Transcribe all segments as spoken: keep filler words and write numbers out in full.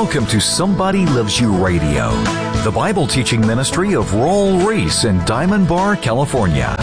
Welcome to Somebody Loves You Radio, the Bible teaching ministry of Raul Ries in Diamond Bar, California.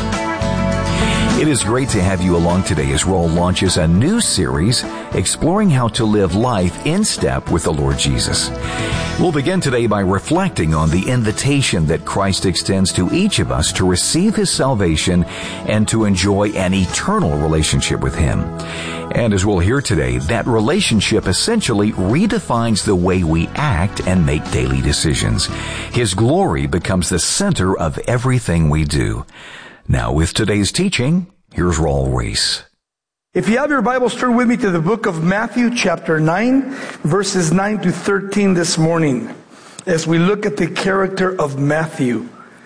It is great to have you along today as Raul launches a new series exploring how to live life in step with the Lord Jesus. We'll begin today by reflecting on the invitation that Christ extends to each of us to receive His salvation and to enjoy an eternal relationship with Him. And as we'll hear today, that relationship essentially redefines the way we act and make daily decisions. His glory becomes the center of everything we do. Now, with today's teaching, here's Raul Ries. If you have your Bibles, turn with me to the book of Matthew, chapter nine, verses nine to thirteen this morning, as we look at the character of Matthew.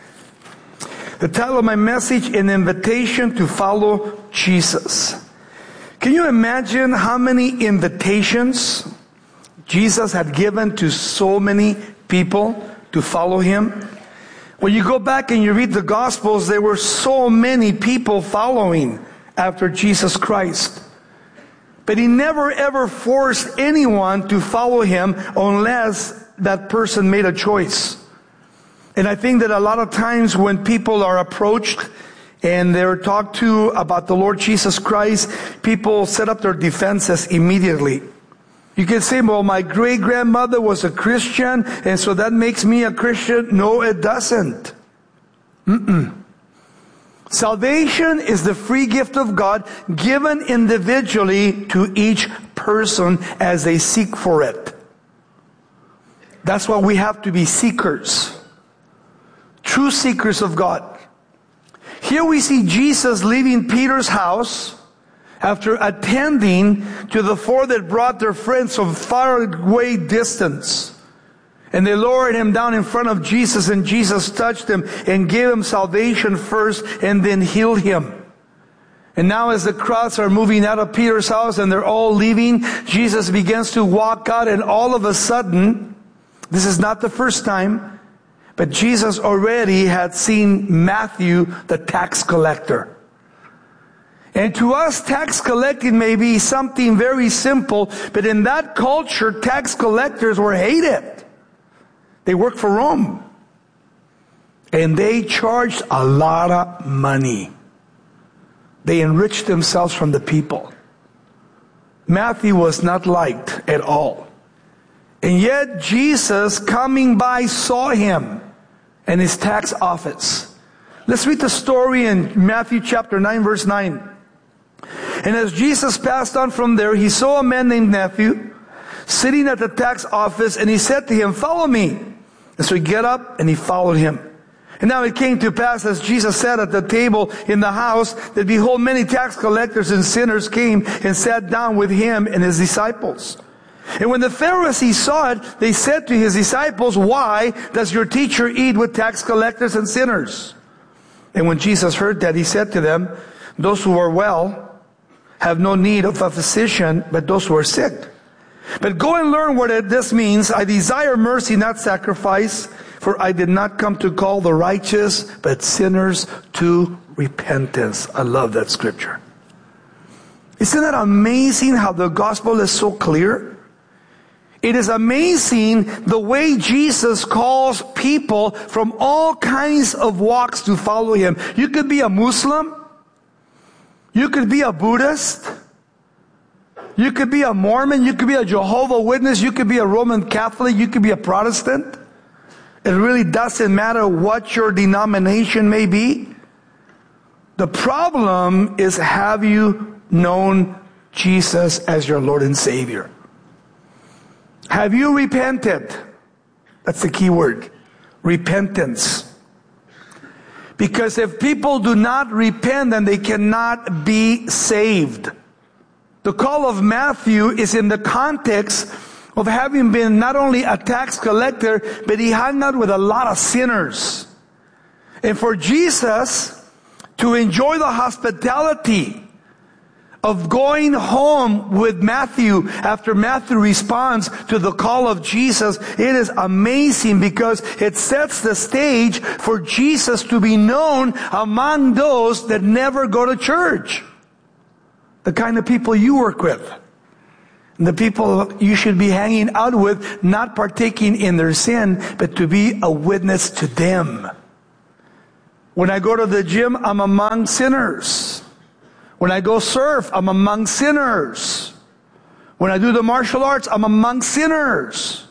The title of my message, An Invitation to Follow Jesus. Can you imagine how many invitations Jesus had given to so many people to follow Him? When you go back and you read the Gospels, there were so many people following after Jesus Christ. But He never ever forced anyone to follow Him unless that person made a choice. And I think that a lot of times when people are approached and they're talked to about the Lord Jesus Christ, people set up their defenses immediately. You can say, well, my great-grandmother was a Christian, and so that makes me a Christian. No, it doesn't. Mm-mm. Salvation is the free gift of God given individually to each person as they seek for it. That's why we have to be seekers. True seekers of God. Here we see Jesus leaving Peter's house after attending to the four that brought their friends from far away distance. And they lowered him down in front of Jesus, and Jesus touched him and gave him salvation first and then healed him. And now as the crowds are moving out of Peter's house and they're all leaving, Jesus begins to walk out, and all of a sudden, this is not the first time, but Jesus already had seen Matthew, the tax collector. And to us, tax collecting may be something very simple, but in that culture, tax collectors were hated. They worked for Rome. And they charged a lot of money. They enriched themselves from the people. Matthew was not liked at all. And yet Jesus, coming by, saw him in his tax office. Let's read the story in Matthew chapter nine, verse nine. And as Jesus passed on from there, he saw a man named Matthew sitting at the tax office, and he said to him, "Follow me." And so he got up and he followed him. And now it came to pass, as Jesus sat at the table in the house, that behold, many tax collectors and sinners came and sat down with him and his disciples. And when the Pharisees saw it, they said to his disciples, "Why does your teacher eat with tax collectors and sinners?" And when Jesus heard that, he said to them, "Those who are well have no need of a physician, but those who are sick. But go and learn what this means. I desire mercy, not sacrifice, for I did not come to call the righteous, but sinners to repentance." I love that scripture. Isn't that amazing how the gospel is so clear? It is amazing the way Jesus calls people from all kinds of walks to follow Him. You could be a Muslim. You could be a Buddhist. You could be a Mormon. You could be a Jehovah's Witness. You could be a Roman Catholic. You could be a Protestant. It really doesn't matter what your denomination may be. The problem is, have you known Jesus as your Lord and Savior? Have you repented? That's the key word. Repentance. Because if people do not repent, then they cannot be saved. The call of Matthew is in the context of having been not only a tax collector, but he hung out with a lot of sinners. And for Jesus to enjoy the hospitality of going home with Matthew after Matthew responds to the call of Jesus, it is amazing because it sets the stage for Jesus to be known among those that never go to church. The kind of people you work with. The people you should be hanging out with, not partaking in their sin, but to be a witness to them. When I go to the gym, I'm among sinners. When I go surf, I'm among sinners. When I do the martial arts, I'm among sinners.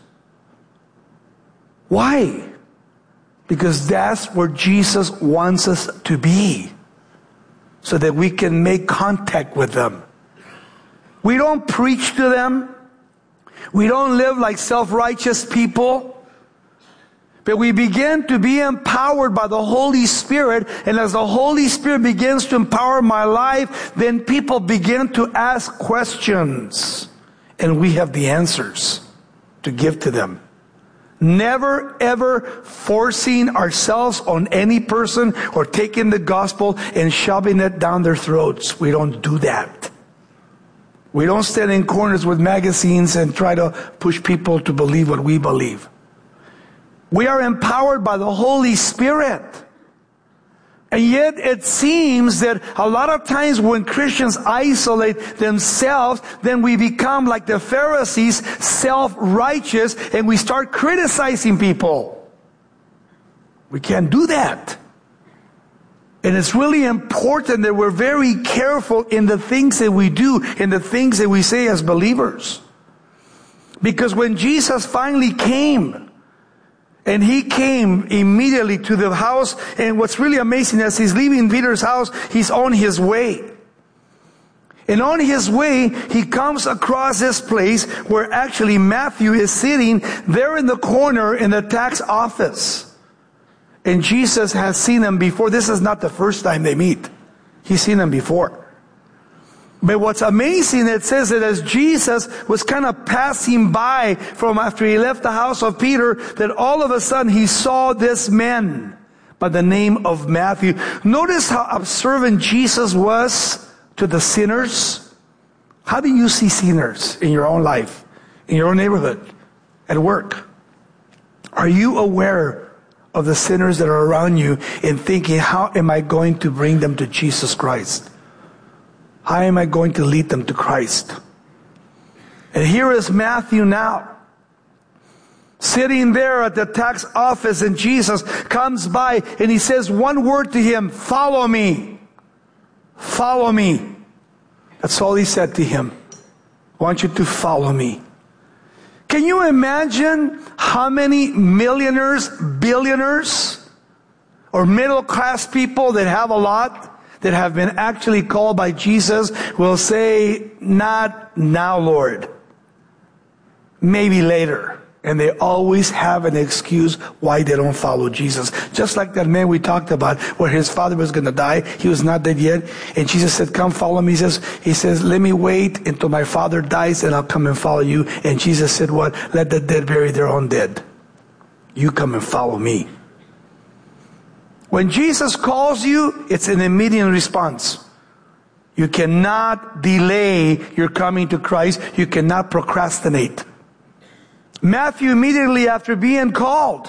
Why? Because that's where Jesus wants us to be, so that we can make contact with them. We don't preach to them. We don't live like self-righteous people. But we begin to be empowered by the Holy Spirit. And as the Holy Spirit begins to empower my life, then people begin to ask questions. And we have the answers to give to them. Never ever forcing ourselves on any person or taking the gospel and shoving it down their throats. We don't do that. We don't stand in corners with magazines and try to push people to believe what we believe. We are empowered by the Holy Spirit. And yet it seems that a lot of times when Christians isolate themselves, then we become like the Pharisees, self-righteous, and we start criticizing people. We can't do that. And it's really important that we're very careful in the things that we do, in the things that we say as believers. Because when Jesus finally came, and he came immediately to the house, and what's really amazing is he's leaving Peter's house, he's on his way. And on his way, he comes across this place where actually Matthew is sitting there in the corner in the tax office. And Jesus has seen him before. This is not the first time they meet. He's seen him before. But what's amazing, it says that as Jesus was kind of passing by from after he left the house of Peter, that all of a sudden he saw this man by the name of Matthew. Notice how observant Jesus was to the sinners. How do you see sinners in your own life, in your own neighborhood, at work? Are you aware of the sinners that are around you and thinking, how am I going to bring them to Jesus Christ? How am I going to lead them to Christ? And here is Matthew now, sitting there at the tax office, and Jesus comes by and he says one word to him, follow me. Follow me. That's all he said to him. I want you to follow me. Can you imagine how many millionaires, billionaires, or middle class people that have a lot, that have been actually called by Jesus, will say, not now, Lord. Maybe later. And they always have an excuse why they don't follow Jesus. Just like that man we talked about, where his father was going to die. He was not dead yet. And Jesus said, come follow me. He says, he says, let me wait until my father dies and I'll come and follow you. And Jesus said what? Let the dead bury their own dead. You come and follow me. When Jesus calls you, it's an immediate response. You cannot delay your coming to Christ. You cannot procrastinate. Matthew, immediately after being called,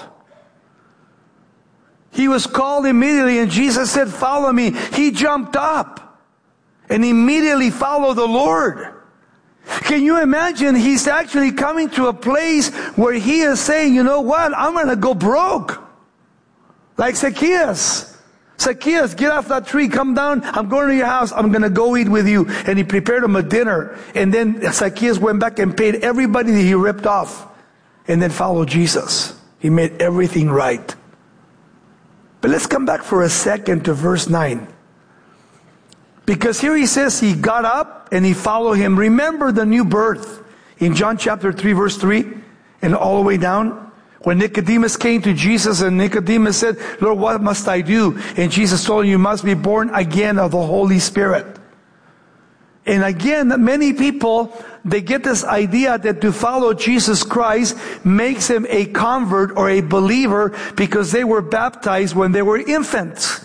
he was called immediately, and Jesus said, follow me. He jumped up and immediately followed the Lord. Can you imagine? He's actually coming to a place where he is saying, you know what? I'm going to go broke. Like Zacchaeus. Zacchaeus, get off that tree, come down, I'm going to your house, I'm going to go eat with you. And he prepared him a dinner. And then Zacchaeus went back and paid everybody that he ripped off. And then followed Jesus. He made everything right. But let's come back for a second to verse nine. Because here he says he got up and he followed him. Remember the new birth in John chapter three verse three and all the way down. When Nicodemus came to Jesus and Nicodemus said, Lord, what must I do? And Jesus told him, you must be born again of the Holy Spirit. And again, many people, they get this idea that to follow Jesus Christ makes them a convert or a believer because they were baptized when they were infants.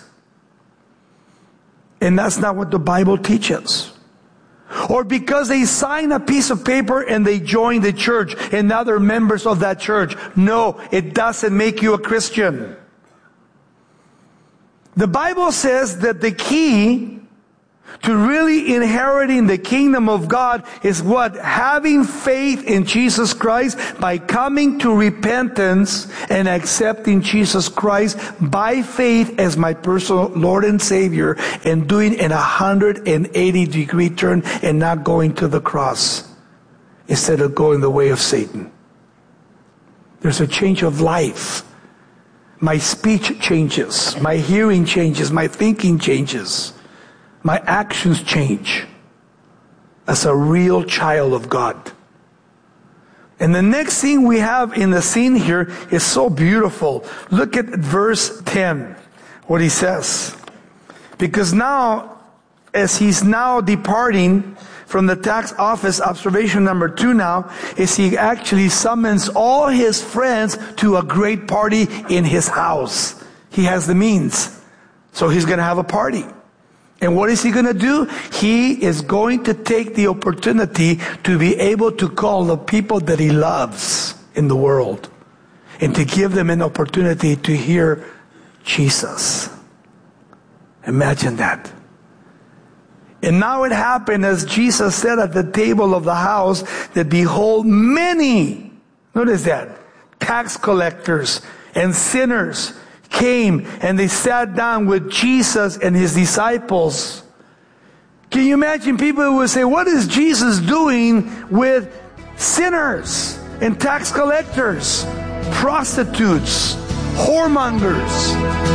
And that's not what the Bible teaches. Or because they sign a piece of paper and they join the church and now they're members of that church. No, it doesn't make you a Christian. The Bible says that the key To really inheriting the kingdom of God is what? Having faith in Jesus Christ by coming to repentance and accepting Jesus Christ by faith as my personal Lord and Savior, and doing an one hundred eighty degree turn and not going to the cross instead of going the way of Satan. There's a change of life. My speech changes. My hearing changes. My thinking changes. My actions change as a real child of God. And the next thing we have in the scene here is so beautiful. Look at verse ten, what he says. Because now, as he's now departing from the tax office, observation number two now, is he actually summons all his friends to a great party in his house. He has the means. So he's going to have a party. And what is he going to do? He is going to take the opportunity to be able to call the people that he loves in the world and to give them an opportunity to hear Jesus. Imagine that. And now it happened, as Jesus said at the table of the house, that behold, many, notice that, tax collectors and sinners came and they sat down with Jesus and his disciples. Can you imagine people who would say, what is Jesus doing with sinners and tax collectors, prostitutes, whoremongers?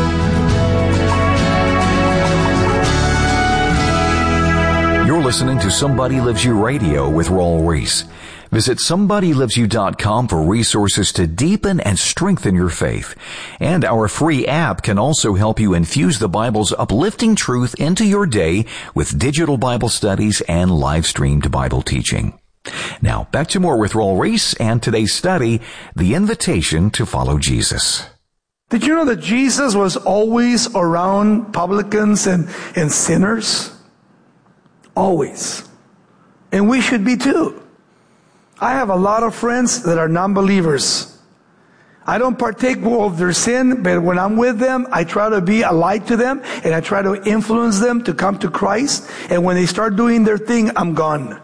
You're listening to Somebody Loves You Radio with Raul Ries. Visit somebody lives you dot com for resources to deepen and strengthen your faith. And our free app can also help you infuse the Bible's uplifting truth into your day with digital Bible studies and live-streamed Bible teaching. Now, back to more with Raul Ries and today's study, The Invitation to Follow Jesus. Did you know that Jesus was always around publicans and, and sinners? Always. And we should be too. I have a lot of friends that are non-believers. I don't partake of their sin, but when I'm with them, I try to be a light to them, and I try to influence them to come to Christ. And when they start doing their thing, I'm gone.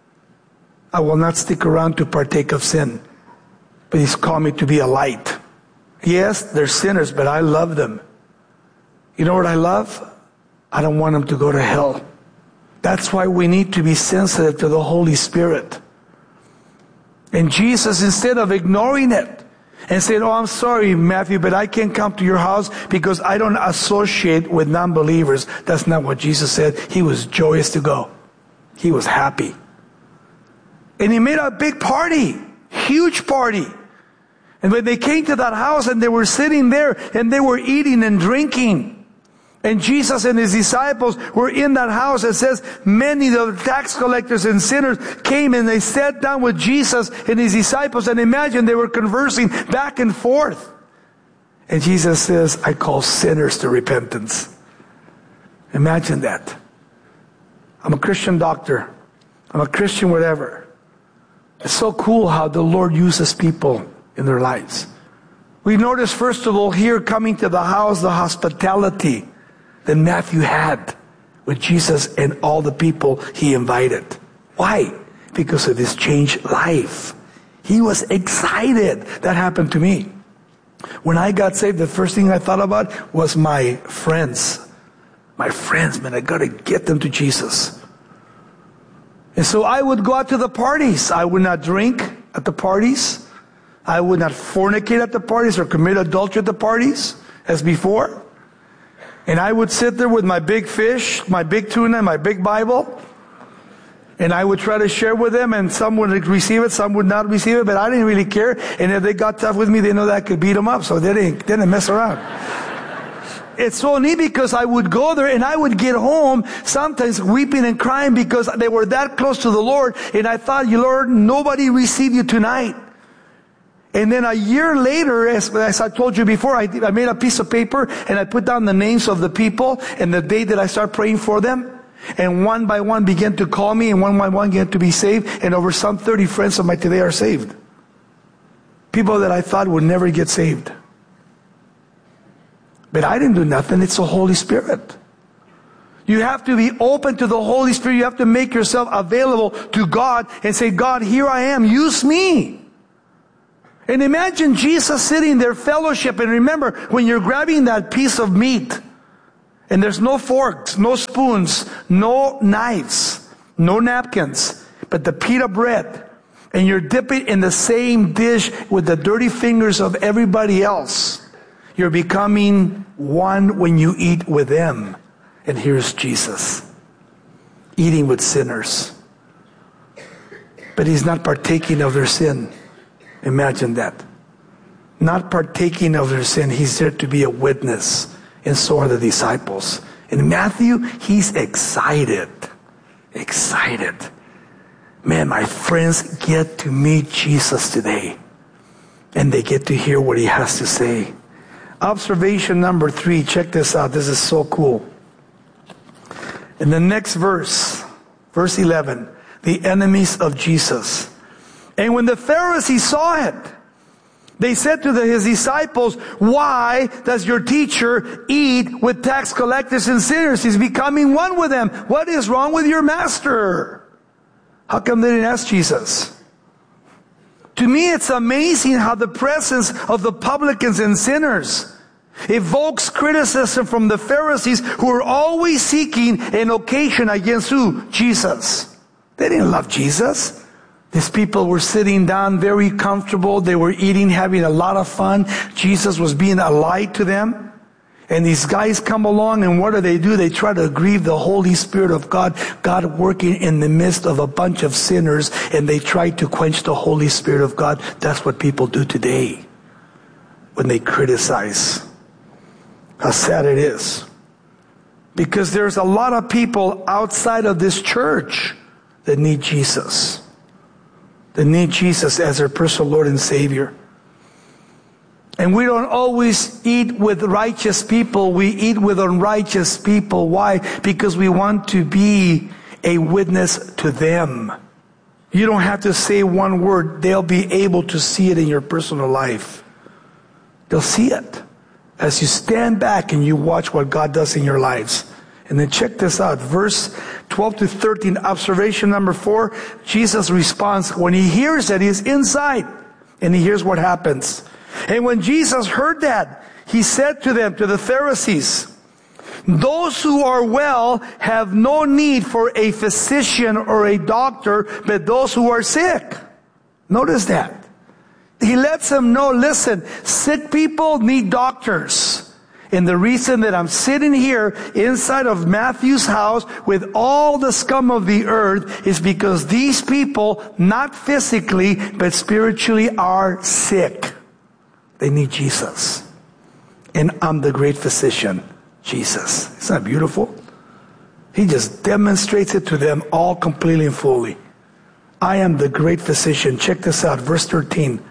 I will not stick around to partake of sin. But He's called me to be a light. Yes, they're sinners, but I love them. You know what I love? I don't want them to go to hell. That's why we need to be sensitive to the Holy Spirit. And Jesus, instead of ignoring it and saying, oh, I'm sorry, Matthew, but I can't come to your house because I don't associate with non-believers. That's not what Jesus said. He was joyous to go. He was happy. And He made a big party, huge party. And when they came to that house and they were sitting there and they were eating and drinking, and Jesus and His disciples were in that house. It says many of the tax collectors and sinners came and they sat down with Jesus and His disciples. And imagine they were conversing back and forth. And Jesus says, I call sinners to repentance. Imagine that. I'm a Christian doctor. I'm a Christian whatever. It's so cool how the Lord uses people in their lives. We notice first of all here coming to the house, the hospitality that Matthew had with Jesus and all the people he invited. Why? Because of his changed life. He was excited. That happened to me. When I got saved, the first thing I thought about was my friends. My friends, man, I gotta get them to Jesus. And so I would go out to the parties. I would not drink at the parties. I would not fornicate at the parties or commit adultery at the parties as before. And I would sit there with my big fish, my big tuna, my big Bible. And I would try to share with them, and some would receive it, some would not receive it, but I didn't really care. And if they got tough with me, they know that I could beat them up, so they didn't, they didn't mess around. It's so neat because I would go there and I would get home sometimes weeping and crying because they were that close to the Lord. And I thought, Lord, nobody received you tonight. And then a year later, as, as I told you before, I, I made a piece of paper and I put down the names of the people and the day that I started praying for them. And one by one began to call me, and one by one began to be saved. And over some thirty friends of mine today are saved. People that I thought would never get saved. But I didn't do nothing. It's the Holy Spirit. You have to be open to the Holy Spirit. You have to make yourself available to God and say, God, here I am. Use me. And imagine Jesus sitting there fellowship. And remember, when you're grabbing that piece of meat, and there's no forks, no spoons, no knives, no napkins, but the pita bread, and you're dipping in the same dish with the dirty fingers of everybody else, you're becoming one when you eat with them. And here's Jesus, eating with sinners. But he's not partaking of their sin. Imagine that. Not partaking of their sin. He's there to be a witness. And so are the disciples. In Matthew, he's excited. Excited. Man, my friends get to meet Jesus today. And they get to hear what he has to say. Observation number three. Check this out. This is so cool. In the next verse, verse eleven, the enemies of Jesus. And when the Pharisees saw it, they said to the, his disciples, why does your teacher eat with tax collectors and sinners? He's becoming one with them. What is wrong with your master? How come they didn't ask Jesus? To me, it's amazing how the presence of the publicans and sinners evokes criticism from the Pharisees, who are always seeking an occasion against who? Jesus. They didn't love Jesus. These people were sitting down very comfortable. They were eating, having a lot of fun. Jesus was being a light to them. And these guys come along, and what do they do? They try to grieve the Holy Spirit of God, God working in the midst of a bunch of sinners, and they try to quench the Holy Spirit of God. That's what people do today when they criticize. How sad it is. Because there's a lot of people outside of this church that need Jesus. That need Jesus as their personal Lord and Savior. And we don't always eat with righteous people. We eat with unrighteous people. Why? Because we want to be a witness to them. You don't have to say one word. They'll be able to see it in your personal life. They'll see it as you stand back and you watch what God does in your lives. And then check this out. Verse twelve to thirteen, observation number four. Jesus responds when he hears that he's inside. And he hears what happens. And when Jesus heard that, he said to them, to the Pharisees, those who are well have no need for a physician or a doctor, but those who are sick. Notice that. He lets them know, listen, sick people need doctors. And the reason that I'm sitting here inside of Matthew's house with all the scum of the earth is because these people, not physically, but spiritually, are sick. They need Jesus. And I'm the great physician, Jesus. Isn't that beautiful? He just demonstrates it to them all completely and fully. I am the great physician. Check this out, verse thirteen.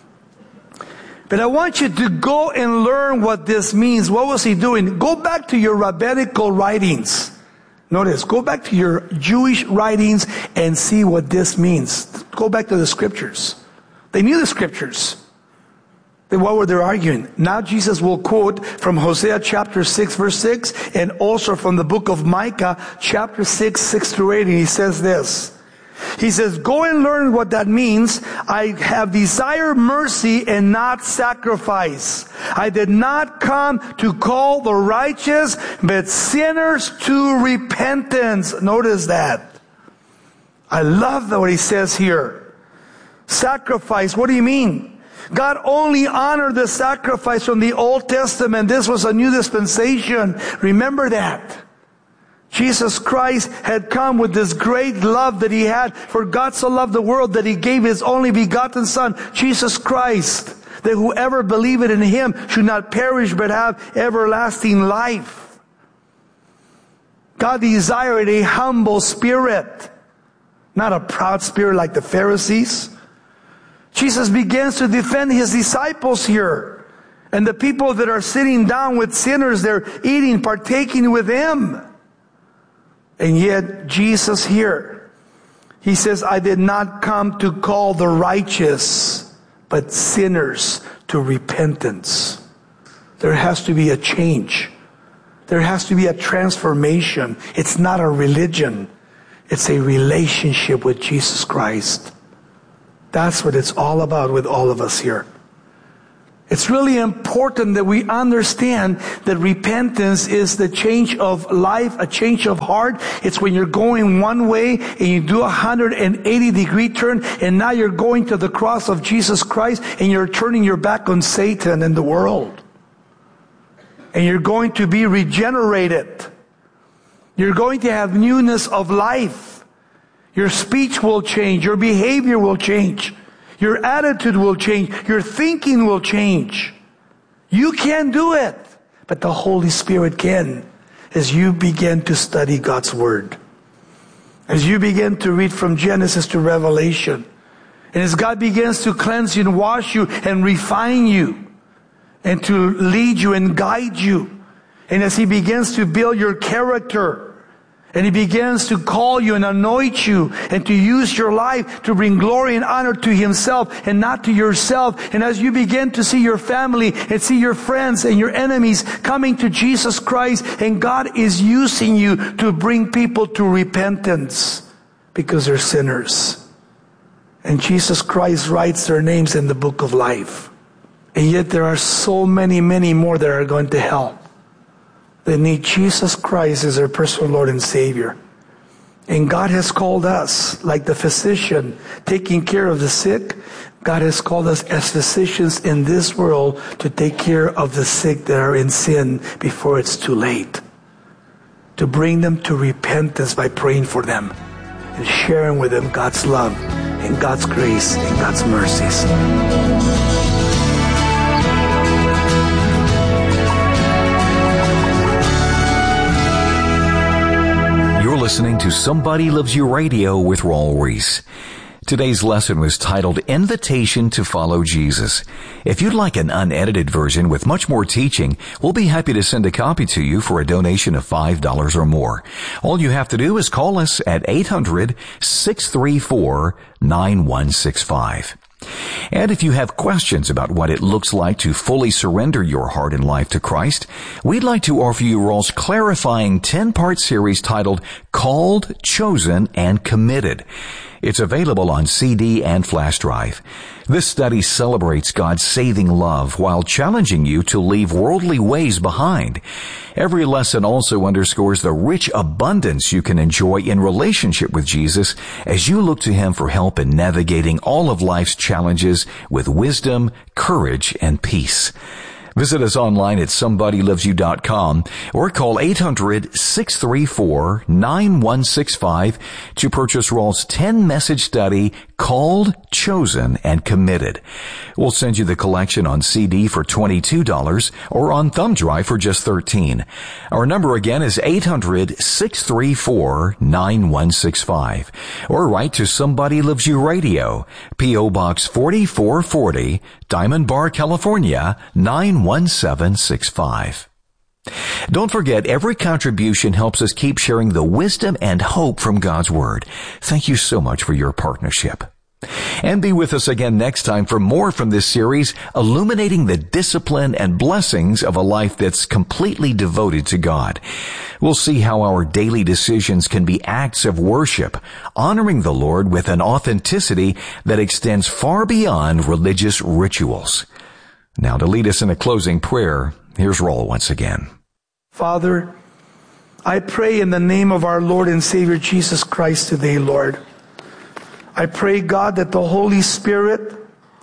But I want you to go and learn what this means. What was he doing? Go back to your rabbinical writings. Notice, go back to your Jewish writings and see what this means. Go back to the scriptures. They knew the scriptures. Then what were they arguing? Now Jesus will quote from Hosea chapter six verse six and also from the book of Micah chapter six, six through eight. And he says this. He says, go and learn what that means. I have desired mercy and not sacrifice. I did not come to call the righteous, but sinners to repentance. Notice that. I love what he says here. Sacrifice, what do you mean? God only honored the sacrifice from the Old Testament. This was a new dispensation. Remember that. Jesus Christ had come with this great love that he had. For God so loved the world that he gave his only begotten Son, Jesus Christ, that whoever believeth in him should not perish but have everlasting life. God desired a humble spirit, not a proud spirit like the Pharisees. Jesus begins to defend his disciples here. And the people that are sitting down with sinners, they're eating, partaking with him. And yet Jesus here, he says, I did not come to call the righteous, but sinners to repentance. There has to be a change. There has to be a transformation. It's not a religion. It's a relationship with Jesus Christ. That's what it's all about with all of us here. It's really important that we understand that repentance is the change of life, a change of heart. It's when you're going one way and you do a one hundred eighty degree turn, and now you're going to the cross of Jesus Christ and you're turning your back on Satan and the world. And you're going to be regenerated. You're going to have newness of life. Your speech will change. Your behavior will change. Your attitude will change. Your thinking will change. You can't do it, but the Holy Spirit can, as you begin to study God's Word. As you begin to read from Genesis to Revelation. And as God begins to cleanse you and wash you and refine you and to lead you and guide you. And as He begins to build your character, and He begins to call you and anoint you and to use your life to bring glory and honor to Himself and not to yourself. And as you begin to see your family and see your friends and your enemies coming to Jesus Christ, and God is using you to bring people to repentance because they're sinners. And Jesus Christ writes their names in the book of life. And yet there are so many, many more that are going to hell. They need Jesus Christ as their personal Lord and Savior. And God has called us, like the physician taking care of the sick, God has called us as physicians in this world to take care of the sick that are in sin before it's too late. To bring them to repentance by praying for them and sharing with them God's love and God's grace and God's mercies. Listening to Somebody Loves You Radio with Raul Ries. Today's lesson was titled Invitation to Follow Jesus. If you'd like an unedited version with much more teaching, we'll be happy to send a copy to you for a donation of five dollars or more. All you have to do is call us at eight hundred, six three four, nine one six five. And if you have questions about what it looks like to fully surrender your heart and life to Christ, we'd like to offer you Raul's clarifying ten-part series titled Called, Chosen, and Committed. It's available on C D and flash drive. This study celebrates God's saving love while challenging you to leave worldly ways behind. Every lesson also underscores the rich abundance you can enjoy in relationship with Jesus as you look to Him for help in navigating all of life's challenges with wisdom, courage, and peace. Visit us online at somebody loves you dot com or call eight hundred, six three four, nine one six five to purchase Raul's ten-message study Called, Chosen, and Committed. We'll send you the collection on C D for twenty-two dollars or on thumb drive for just thirteen dollars. Our number again is eight hundred, six three four, nine one six five. Or write to Somebody Loves You Radio, P O Box forty-four forty, Diamond Bar, California, nine one seven six five. Don't forget, every contribution helps us keep sharing the wisdom and hope from God's Word. Thank you so much for your partnership. And be with us again next time for more from this series, illuminating the discipline and blessings of a life that's completely devoted to God. We'll see how our daily decisions can be acts of worship, honoring the Lord with an authenticity that extends far beyond religious rituals. Now, to lead us in a closing prayer, here's Raul once again. Father, I pray in the name of our Lord and Savior Jesus Christ today, Lord. I pray, God, that the Holy Spirit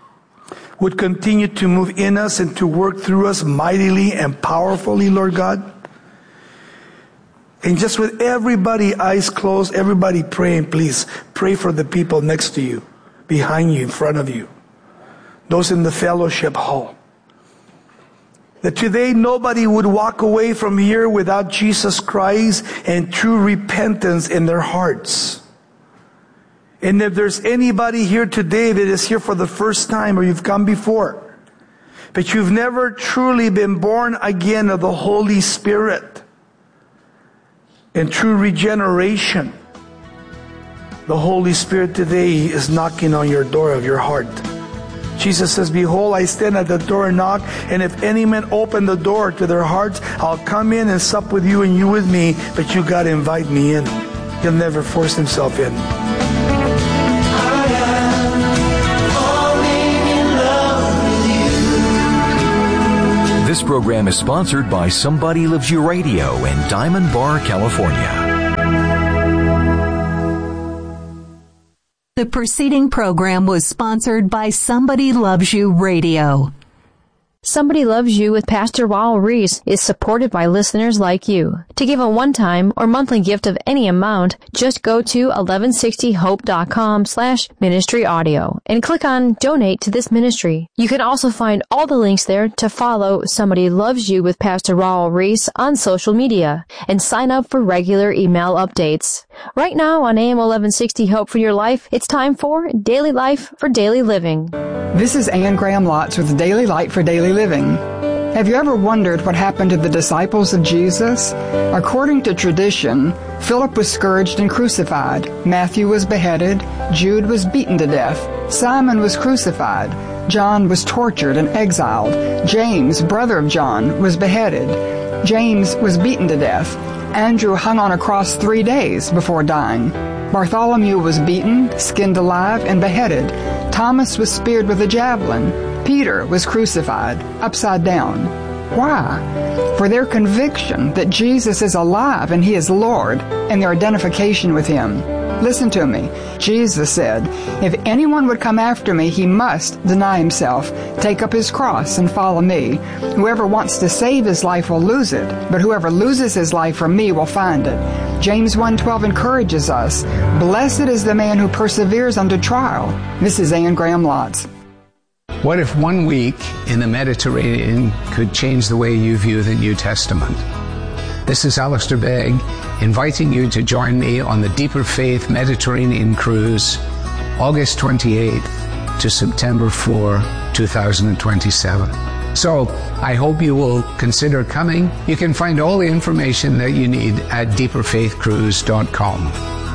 would continue to move in us and to work through us mightily and powerfully, Lord God. And just with everybody eyes closed, everybody praying, please pray for the people next to you, behind you, in front of you, those in the fellowship hall. That today nobody would walk away from here without Jesus Christ and true repentance in their hearts. And if there's anybody here today that is here for the first time, or you've come before, but you've never truly been born again of the Holy Spirit and true regeneration, the Holy Spirit today is knocking on your door of your heart. Jesus says, behold, I stand at the door and knock, and if any man open the door to their hearts, I'll come in and sup with you and you with me, but you got to invite me in. He'll never force himself in. This program is sponsored by Somebody Loves You Radio in Diamond Bar, California. The preceding program was sponsored by Somebody Loves You Radio. Somebody Loves You with Pastor Raul Reese is supported by listeners like you. To give a one-time or monthly gift of any amount, just go to eleven sixty hope dot com slash ministry audio and click on Donate to this ministry. You can also find all the links there to follow Somebody Loves You with Pastor Raul Reese on social media and sign up for regular email updates. Right now on A M eleven sixty Hope for Your Life, it's time for Daily Life for Daily Living. This is Ann Graham Lotz with Daily Light for Daily Living. Have you ever wondered what happened to the disciples of Jesus? According to tradition, Philip was scourged and crucified. Matthew was beheaded. Jude was beaten to death. Simon was crucified. John was tortured and exiled. James, brother of John, was beheaded. James was beaten to death. Andrew hung on a cross three days before dying. Bartholomew was beaten, skinned alive, and beheaded. Thomas was speared with a javelin. Peter was crucified, upside down. Why? For their conviction that Jesus is alive and He is Lord, and their identification with Him. Listen to me. Jesus said, if anyone would come after me, he must deny himself, take up his cross, and follow me. Whoever wants to save his life will lose it, but whoever loses his life for me will find it. James one twelve encourages us, blessed is the man who perseveres under trial. This is Ann Graham Lotz. What if one week in the Mediterranean could change the way you view the New Testament? This is Alistair Begg, inviting you to join me on the Deeper Faith Mediterranean Cruise, August twenty-eighth to September fourth, twenty twenty-seven. So, I hope you will consider coming. You can find all the information that you need at deeper faith cruise dot com.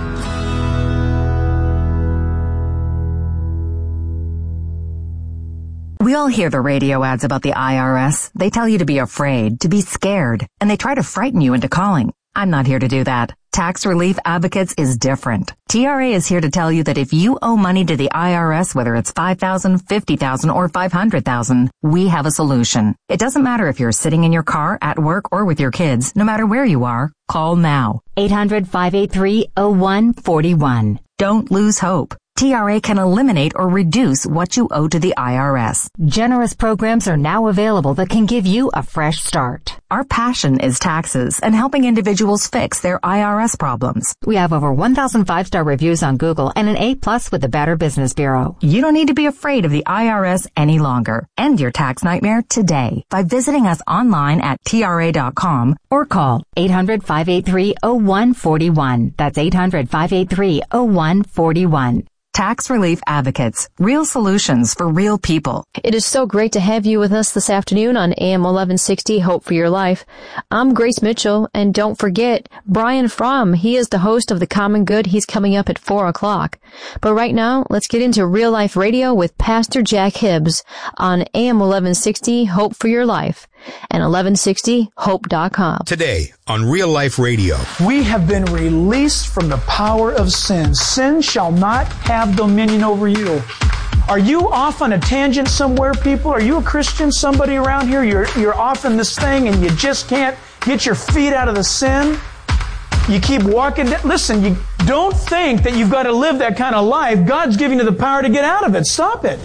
We all hear the radio ads about the I R S. They tell you to be afraid, to be scared, and they try to frighten you into calling. I'm not here to do that. Tax Relief Advocates is different. T R A is here to tell you that if you owe money to the I R S, whether it's five thousand dollars, fifty thousand dollars, or five hundred thousand dollars, we have a solution. It doesn't matter if you're sitting in your car, at work, or with your kids. No matter where you are, call now. eight hundred, five eight three, oh one four one. Don't lose hope. T R A can eliminate or reduce what you owe to the I R S. Generous programs are now available that can give you a fresh start. Our passion is taxes and helping individuals fix their I R S problems. We have over one thousand five-star reviews on Google and an A plus with the Better Business Bureau. You don't need to be afraid of the I R S any longer. End your tax nightmare today by visiting us online at T R A dot com or call eight hundred, five eight three, oh one four one. That's eight hundred, five eight three, oh one four one. Tax Relief Advocates. Real solutions for real people. It is so great to have you with us this afternoon on A M eleven sixty Hope for Your Life. I'm Grace Mitchell, and don't forget, Brian Fromm, he is the host of The Common Good. He's coming up at four o'clock. But right now, let's get into Real Life Radio with Pastor Jack Hibbs on A M eleven sixty Hope for Your Life and eleven sixty hope dot com. Today on Real Life Radio. We have been released from the power of sin. Sin shall not have dominion over you. Are you off on a tangent somewhere, people? Are you a Christian? Somebody around here? You're, you're off in this thing and you just can't get your feet out of the sin? You keep walking. Listen, you don't think that you've got to live that kind of life. God's giving you the power to get out of it. Stop it.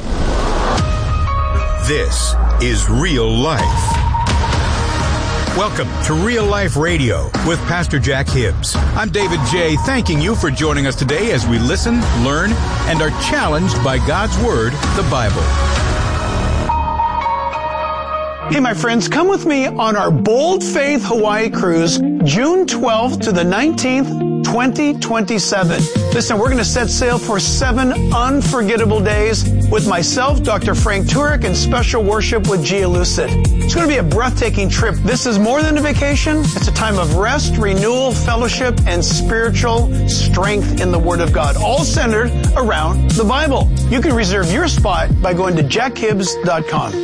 This is Real Life. Welcome to Real Life Radio with Pastor Jack Hibbs. I'm David J., thanking you for joining us today as we listen, learn, and are challenged by God's Word, the Bible. Hey, my friends, come with me on our Bold Faith Hawaii cruise, June twelfth to the nineteenth, twenty twenty-seven. Listen, we're going to set sail for seven unforgettable days with myself, Doctor Frank Turek, and special worship with Gia Lucid. It's going to be a breathtaking trip. This is more than a vacation. It's a time of rest, renewal, fellowship, and spiritual strength in the Word of God, all centered around the Bible. You can reserve your spot by going to jack hibbs dot com.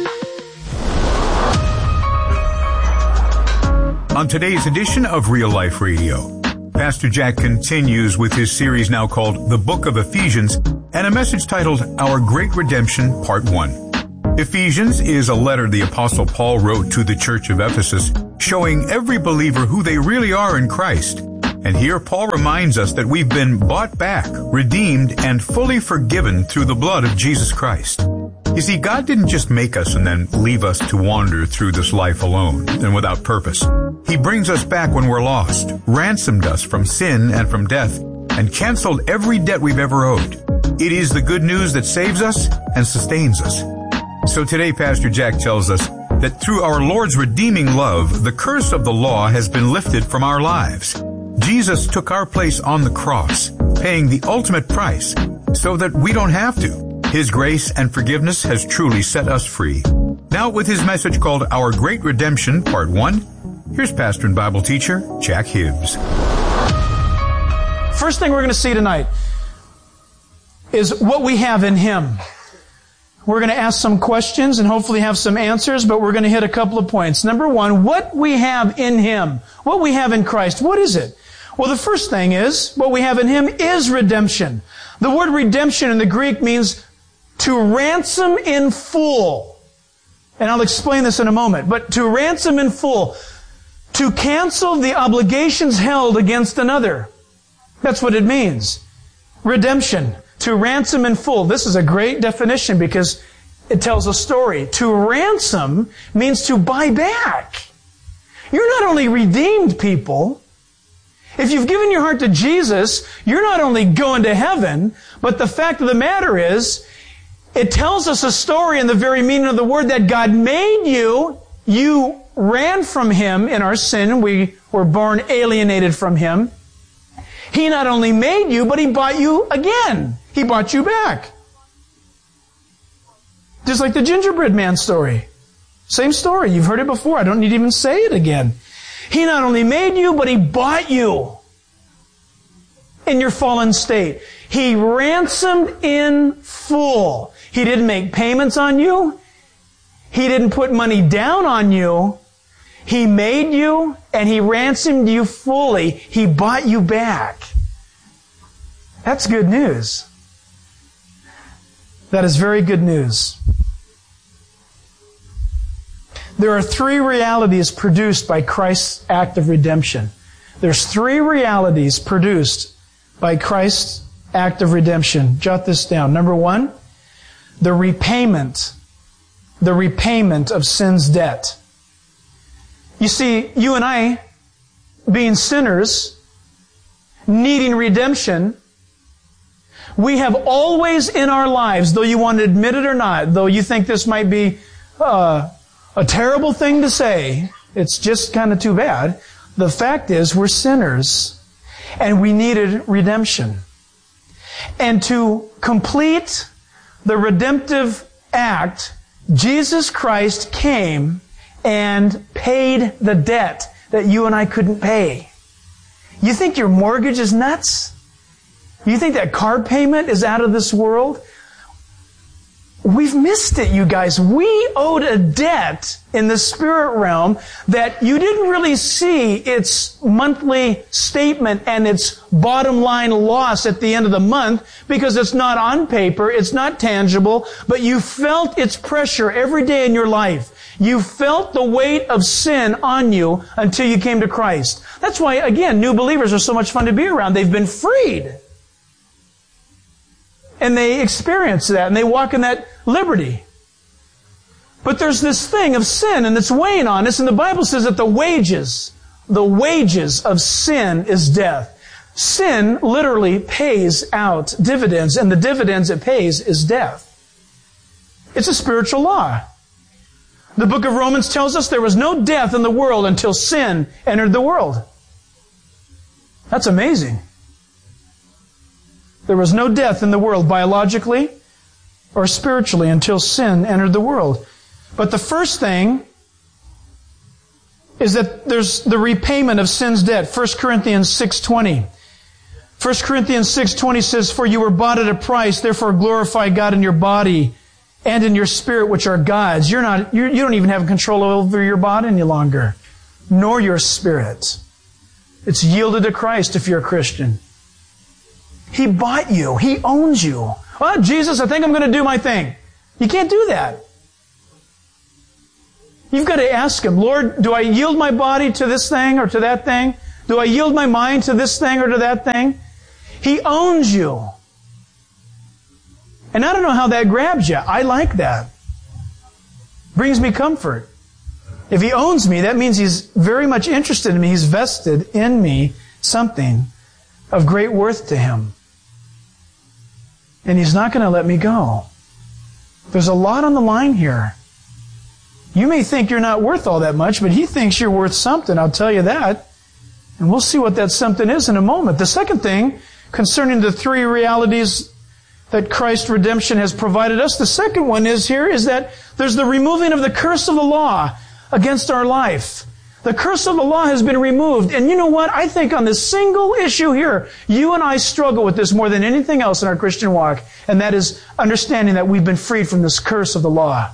On today's edition of Real Life Radio, Pastor Jack continues with his series now called The Book of Ephesians and a message titled Our Great Redemption, Part one. Ephesians is a letter the Apostle Paul wrote to the church of Ephesus, showing every believer who they really are in Christ. And here Paul reminds us that we've been bought back, redeemed, and fully forgiven through the blood of Jesus Christ. You see, God didn't just make us and then leave us to wander through this life alone and without purpose. He brings us back when we're lost, ransomed us from sin and from death, and canceled every debt we've ever owed. It is the good news that saves us and sustains us. So today, Pastor Jack tells us that through our Lord's redeeming love, the curse of the law has been lifted from our lives. Jesus took our place on the cross, paying the ultimate price so that we don't have to. His grace and forgiveness has truly set us free. Now with his message called Our Great Redemption, Part one, here's pastor and Bible teacher Jack Hibbs. First thing we're going to see tonight is what we have in Him. We're going to ask some questions and hopefully have some answers, but we're going to hit a couple of points. Number one, what we have in Him, what we have in Christ, what is it? Well, the first thing is, what we have in Him is redemption. The word redemption in the Greek means to ransom in full. And I'll explain this in a moment. But to ransom in full. To cancel the obligations held against another. That's what it means. Redemption. To ransom in full. This is a great definition because it tells a story. To ransom means to buy back. You're not only redeemed people. If you've given your heart to Jesus, you're not only going to heaven, but the fact of the matter is, it tells us a story in the very meaning of the word that God made you. You ran from Him in our sin. We were born alienated from Him. He not only made you, but He bought you again. He bought you back. Just like the gingerbread man story. Same story. You've heard it before. I don't need to even say it again. He not only made you, but He bought you in your fallen state. He ransomed in full. He didn't make payments on you. He didn't put money down on you. He made you and He ransomed you fully. He bought you back. That's good news. That is very good news. There are three realities produced by Christ's act of redemption. There's three realities produced by Christ's act of redemption. Jot this down. Number one, the repayment, the repayment of sin's debt. You see, you and I, being sinners, needing redemption, we have always in our lives, though you want to admit it or not, though you think this might be uh, a terrible thing to say, it's just kind of too bad, the fact is we're sinners and we needed redemption. And to complete the redemptive act, Jesus Christ came and paid the debt that you and I couldn't pay. You think your mortgage is nuts? You think that car payment is out of this world? We've missed it, you guys. We owed a debt in the spirit realm that you didn't really see its monthly statement and its bottom line loss at the end of the month because it's not on paper, it's not tangible, but you felt its pressure every day in your life. You felt the weight of sin on you until you came to Christ. That's why, again, new believers are so much fun to be around. They've been freed. And they experience that, and they walk in that liberty. But there's this thing of sin, and it's weighing on us, and the Bible says that the wages, the wages of sin is death. Sin literally pays out dividends, and the dividends it pays is death. It's a spiritual law. The book of Romans tells us there was no death in the world until sin entered the world. That's amazing. There was no death in the world biologically or spiritually until sin entered the world. But the first thing is that there's the repayment of sin's debt. First Corinthians six twenty. First Corinthians six twenty says, "For you were bought at a price, therefore glorify God in your body and in your spirit, which are God's." You're not, you're, you don't even have control over your body any longer, nor your spirit. It's yielded to Christ if you're a Christian. He bought you. He owns you. "Oh, Jesus, I think I'm going to do my thing." You can't do that. You've got to ask Him, "Lord, do I yield my body to this thing or to that thing? Do I yield my mind to this thing or to that thing?" He owns you. And I don't know how that grabs you. I like that. Brings me comfort. If He owns me, that means He's very much interested in me. He's vested in me something of great worth to Him. And He's not going to let me go. There's a lot on the line here. You may think you're not worth all that much, but He thinks you're worth something, I'll tell you that. And we'll see what that something is in a moment. The second thing, concerning the three realities that Christ's redemption has provided us, the second one is here, is that there's the removing of the curse of the law against our life. The curse of the law has been removed. And you know what? I think on this single issue here, you and I struggle with this more than anything else in our Christian walk. And that is understanding that we've been freed from this curse of the law.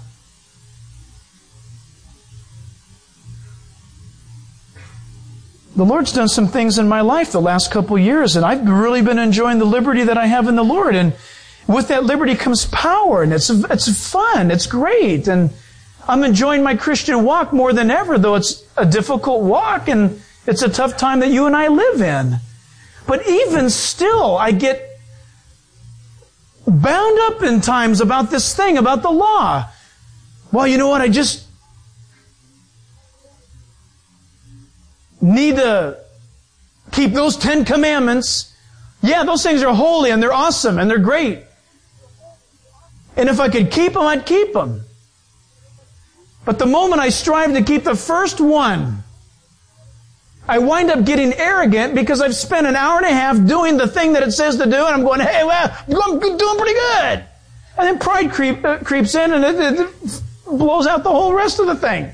The Lord's done some things in my life the last couple years, and I've really been enjoying the liberty that I have in the Lord. And with that liberty comes power, and it's it's fun, it's great, and I'm enjoying my Christian walk more than ever, though it's a difficult walk, and it's a tough time that you and I live in. But even still, I get bound up in times about this thing, about the law. Well, you know what, I just need to keep those Ten Commandments. Yeah, those things are holy and they're awesome and they're great. And if I could keep them, I'd keep them. But the moment I strive to keep the first one, I wind up getting arrogant because I've spent an hour and a half doing the thing that it says to do, and I'm going, "Hey, well, I'm doing pretty good." And then pride creep, uh, creeps in and it, it blows out the whole rest of the thing.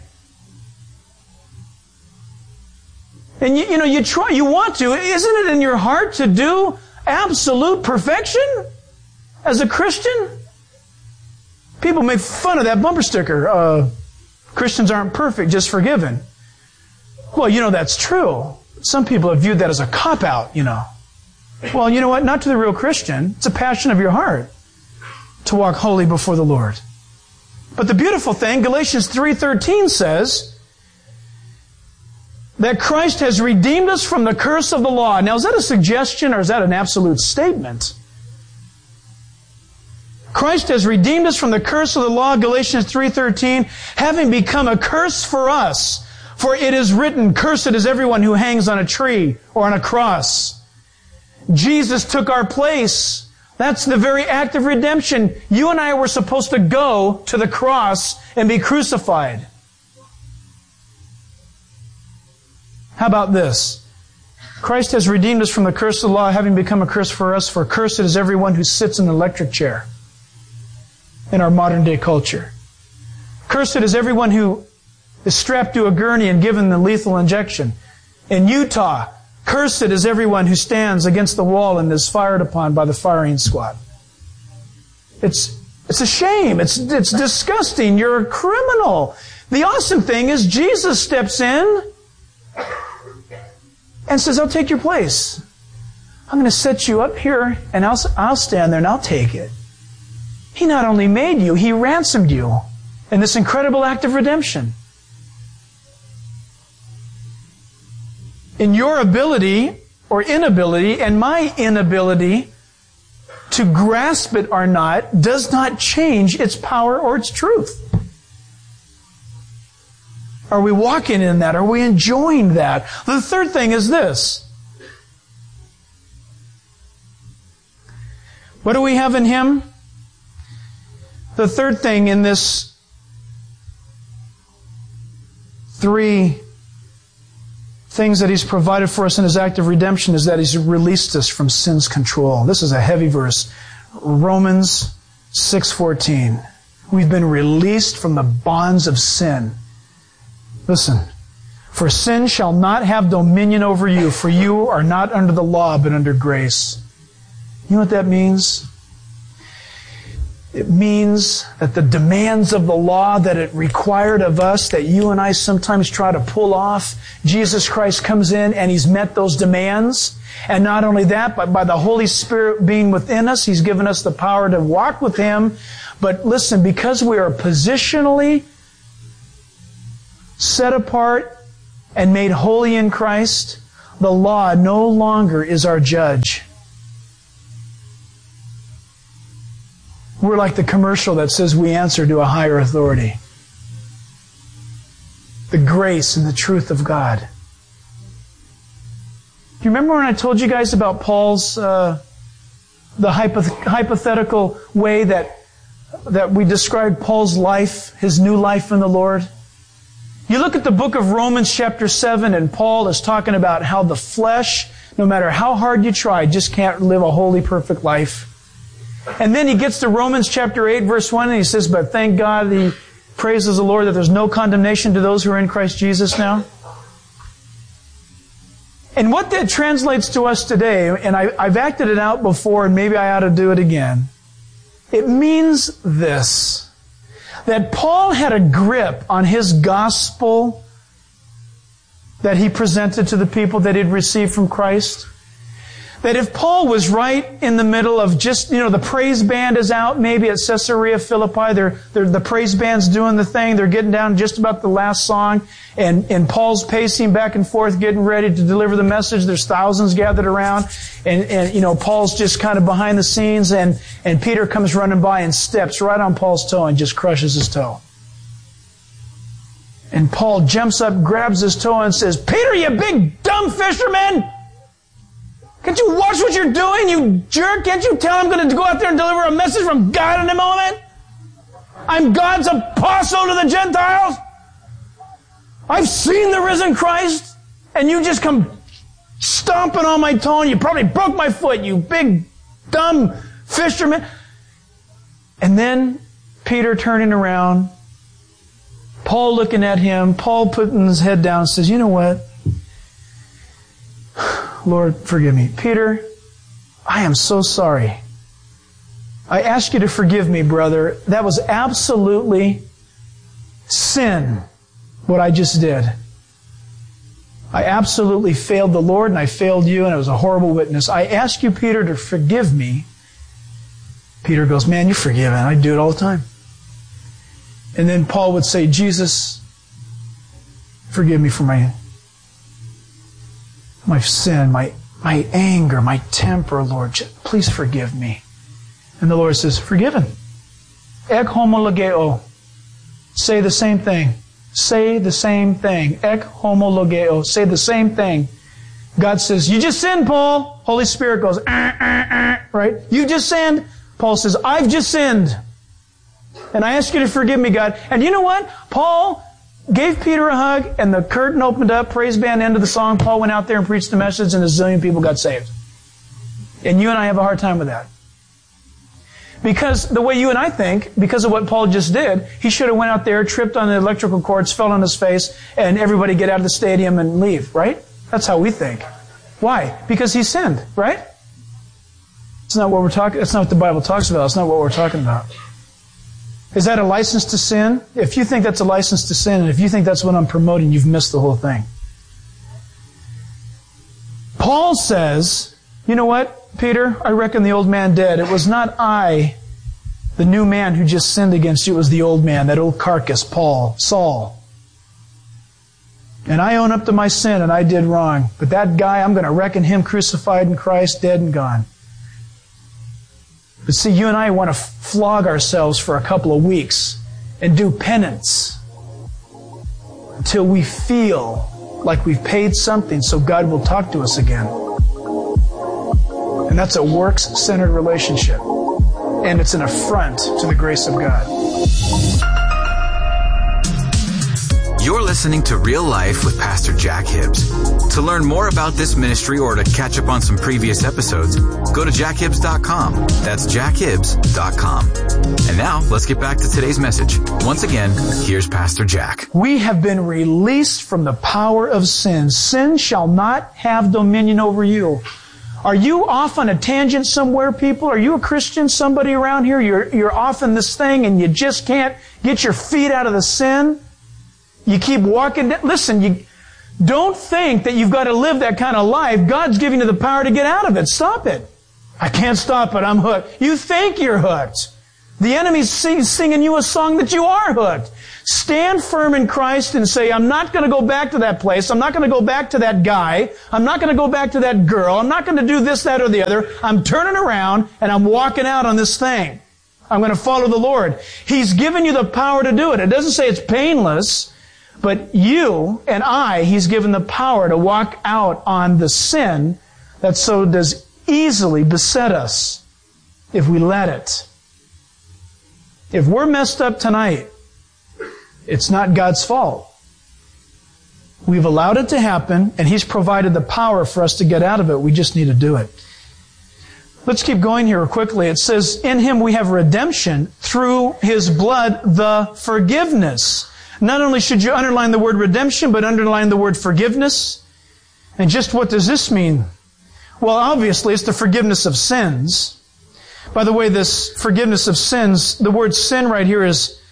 And you, you know, you try, you want to. Isn't it in your heart to do absolute perfection as a Christian? People make fun of that bumper sticker. Uh, Christians aren't perfect, just forgiven. Well, you know, that's true. Some people have viewed that as a cop-out, you know. Well, you know what? Not to the real Christian. It's a passion of your heart to walk holy before the Lord. But the beautiful thing, Galatians three thirteen says that Christ has redeemed us from the curse of the law. Now, is that a suggestion or is that an absolute statement? Christ has redeemed us from the curse of the law, Galatians three thirteen, having become a curse for us. For it is written, "Cursed is everyone who hangs on a tree or on a cross." Jesus took our place. That's the very act of redemption. You and I were supposed to go to the cross and be crucified. How about this? Christ has redeemed us from the curse of the law, having become a curse for us, for cursed is everyone who sits in an electric chair in our modern day culture. Cursed is everyone who is strapped to a gurney and given the lethal injection. In Utah, cursed is everyone who stands against the wall and is fired upon by the firing squad. It's, it's a shame. It's, it's disgusting. You're a criminal. The awesome thing is Jesus steps in and says, "I'll take your place. I'm going to set you up here and I'll, I'll stand there and I'll take it." He not only made you, He ransomed you in this incredible act of redemption. In your ability or inability and my inability to grasp it or not does not change its power or its truth. Are we walking in that? Are we enjoying that? The third thing is this. What do we have in Him? The third thing in this three things that He's provided for us in His act of redemption is that He's released us from sin's control. This is a heavy verse. Romans six fourteen. We've been released from the bonds of sin. Listen. For sin shall not have dominion over you, for you are not under the law, but under grace. You know what that means? It means that the demands of the law that it required of us, that you and I sometimes try to pull off, Jesus Christ comes in and He's met those demands. And not only that, but by the Holy Spirit being within us, He's given us the power to walk with Him. But listen, because we are positionally set apart and made holy in Christ, the law no longer is our judge. We're like the commercial that says we answer to a higher authority. The grace and the truth of God. Do you remember when I told you guys about Paul's, uh, the hypoth- hypothetical way that, that we described Paul's life, his new life in the Lord? You look at the book of Romans chapter seven, and Paul is talking about how the flesh, no matter how hard you try, just can't live a holy, perfect life. And then he gets to Romans chapter eight, verse one, and he says, but thank God, he praises the Lord that there's no condemnation to those who are in Christ Jesus now. And what that translates to us today, and I, I've acted it out before, and maybe I ought to do it again. It means this. That Paul had a grip on his gospel that he presented to the people that he'd received from Christ. That if Paul was right in the middle of just, you know, the praise band is out maybe at Caesarea Philippi, they're, they're, the praise band's doing the thing, they're getting down just about the last song, and, and Paul's pacing back and forth, getting ready to deliver the message. There's thousands gathered around, and, and you know, Paul's just kind of behind the scenes, and, and Peter comes running by and steps right on Paul's toe and just crushes his toe. And Paul jumps up, grabs his toe, and says, Peter, you big dumb fisherman! Can't you watch what you're doing, you jerk? Can't you tell I'm going to go out there and deliver a message from God in a moment? I'm God's apostle to the Gentiles. I've seen the risen Christ, and you just come stomping on my toe, and you probably broke my foot, you big, dumb fisherman. And then Peter turning around, Paul looking at him, Paul putting his head down and says, you know what? Lord, forgive me. Peter, I am so sorry. I ask you to forgive me, brother. That was absolutely sin, what I just did. I absolutely failed the Lord, and I failed you, and it was a horrible witness. I ask you, Peter, to forgive me. Peter goes, man, you're forgiven. I do it all the time. And then Paul would say, Jesus, forgive me for my my sin, my, my anger, my temper, Lord. Please forgive me. And the Lord says, forgiven. Ek homologeo. Say the same thing. Say the same thing. Ek homologeo. Say the same thing. God says, you just sinned, Paul. Holy Spirit goes, ah, ah, ah, right? You just sinned. Paul says, I've just sinned. And I ask you to forgive me, God. And you know what? Paul gave Peter a hug, and the curtain opened up, praise band ended the song, Paul went out there and preached the message, and a zillion people got saved. And you and I have a hard time with that. Because the way you and I think, because of what Paul just did, he should have went out there, tripped on the electrical cords, fell on his face, and everybody get out of the stadium and leave, right? That's how we think. Why? Because he sinned, right? It's not what we're talking, that's not what the Bible talks about. It's not what we're talking about. Is that a license to sin? If you think that's a license to sin, and if you think that's what I'm promoting, you've missed the whole thing. Paul says, you know what, Peter? I reckon the old man dead. It was not I, the new man who just sinned against you. It was the old man, that old carcass, Paul, Saul. And I own up to my sin, and I did wrong. But that guy, I'm going to reckon him crucified in Christ, dead and gone. But see, you and I want to flog ourselves for a couple of weeks and do penance until we feel like we've paid something so God will talk to us again. And that's a works-centered relationship. And it's an affront to the grace of God. You're listening listening to Real Life with Pastor Jack Hibbs. To learn more about this ministry or to catch up on some previous episodes, go to jack hibbs dot com. That's jack hibbs dot com. And now, let's get back to today's message. Once again, here's Pastor Jack. We have been released from the power of sin. Sin shall not have dominion over you. Are you off on a tangent somewhere, people? Are you a Christian? Somebody around here? You're, you're off in this thing and you just can't get your feet out of the sin? You keep walking. Listen, you don't think that you've got to live that kind of life. God's giving you the power to get out of it. Stop it. I can't stop it. I'm hooked. You think you're hooked. The enemy's sing, singing you a song that you are hooked. Stand firm in Christ and say, I'm not going to go back to that place. I'm not going to go back to that guy. I'm not going to go back to that girl. I'm not going to do this, that, or the other. I'm turning around and I'm walking out on this thing. I'm going to follow the Lord. He's given you the power to do it. It doesn't say it's painless, but you and I, He's given the power to walk out on the sin that so does easily beset us if we let it. If we're messed up tonight, it's not God's fault. We've allowed it to happen, and He's provided the power for us to get out of it. We just need to do it. Let's keep going here quickly. It says, in Him we have redemption through His blood, the forgiveness. Not only should you underline the word redemption, but underline the word forgiveness. And just what does this mean? Well, obviously, it's the forgiveness of sins. By the way, this forgiveness of sins, the word sin right here is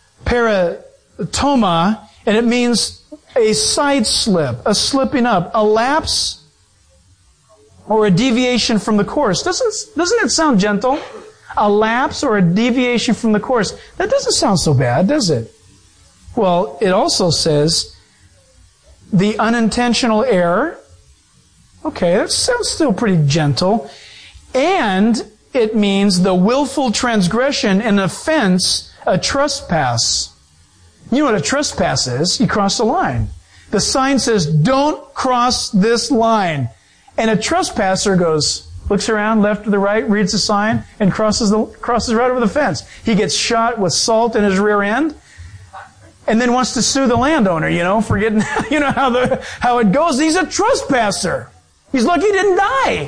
paratoma, and it means a side slip, a slipping up, a lapse, or a deviation from the course. Doesn't, doesn't it sound gentle? A lapse or a deviation from the course. That doesn't sound so bad, does it? Well, it also says the unintentional error. Okay, that sounds still pretty gentle. And it means the willful transgression, an offense, a trespass. You know what a trespass is? You cross the line. The sign says, don't cross this line. And a trespasser goes, looks around, left to the right, reads the sign, and crosses the, crosses right over the fence. He gets shot with salt in his rear end, and then wants to sue the landowner, you know, forgetting, you know, how the, how it goes. He's a trespasser. He's lucky he didn't die.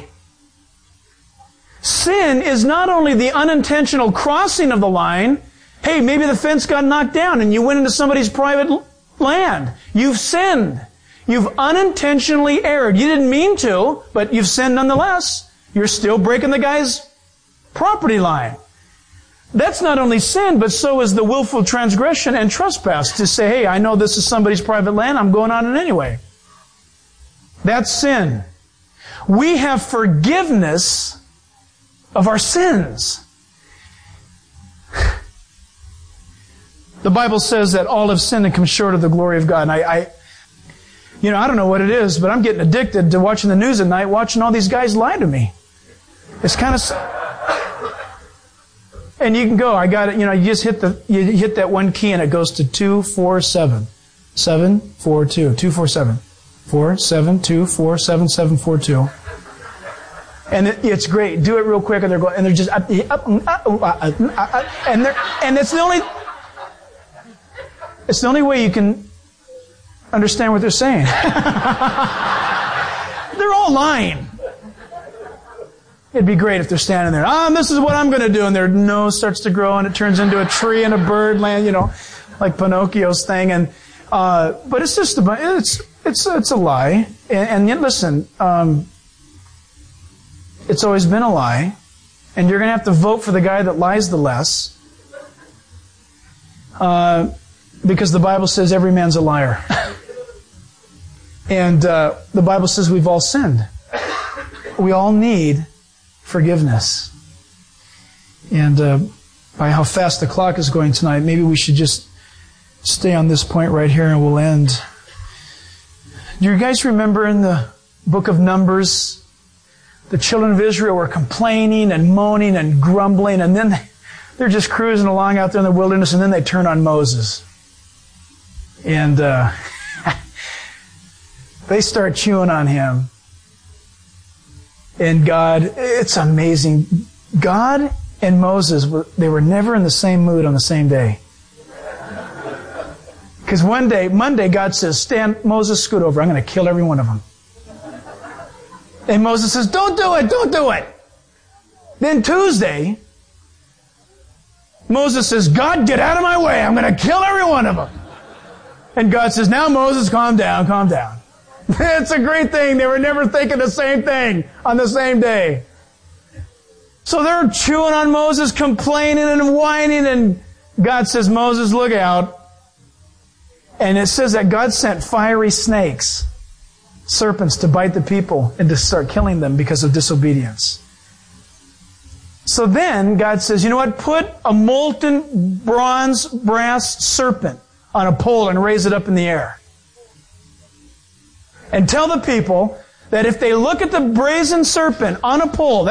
Sin is not only the unintentional crossing of the line. Hey, maybe the fence got knocked down and you went into somebody's private land. You've sinned. You've unintentionally erred. You didn't mean to, but you've sinned nonetheless. You're still breaking the guy's property line. That's not only sin, but so is the willful transgression and trespass. To say, hey, I know this is somebody's private land, I'm going on it anyway. That's sin. We have forgiveness of our sins. The Bible says that all have sinned and come short of the glory of God. And I, I, you know, I don't know what it is, but I'm getting addicted to watching the news at night, watching all these guys lie to me. It's kind of, and you can go, I got it, you know, you just hit the, you hit that one key and it goes to two, four, seven. Seven, four, two. Two, four, seven. Four, seven, two, four, seven, seven, four, two. And it, it's great. Do it real quick, and they're going, and they're just, uh, uh, uh, uh, uh, and they're, and it's the only, it's the only way you can understand what they're saying. They're all lying. It'd be great if they're standing there. Ah, oh, this is what I'm going to do, and their nose starts to grow, and it turns into a tree and a bird land, you know, like Pinocchio's thing. And uh, but it's just a, it's it's it's a lie. And, and yet, listen. Um, It's always been a lie. And you're going to have to vote for the guy that lies the less. Uh, because the Bible says every man's a liar. And uh, the Bible says we've all sinned. We all need forgiveness. And uh, by how fast the clock is going tonight, maybe we should just stay on this point right here and we'll end. Do you guys remember in the book of Numbers, the children of Israel were complaining and moaning and grumbling, and then they're just cruising along out there in the wilderness, and then they turn on Moses. And uh, they start chewing on him. And God, it's amazing. God and Moses, they were never in the same mood on the same day. Because one day, Monday, God says, stand, Moses, scoot over. I'm going to kill every one of them. And Moses says, don't do it, don't do it. Then Tuesday, Moses says, God, get out of my way. I'm going to kill every one of them. And God says, now Moses, calm down, calm down. It's a great thing. They were never thinking the same thing on the same day. So they're chewing on Moses, complaining and whining, and God says, Moses, look out. And it says that God sent fiery snakes, serpents, to bite the people and to start killing them because of disobedience. So then God says, you know what? Put a molten bronze brass serpent on a pole and raise it up in the air. And tell the people that if they look at the brazen serpent on a pole,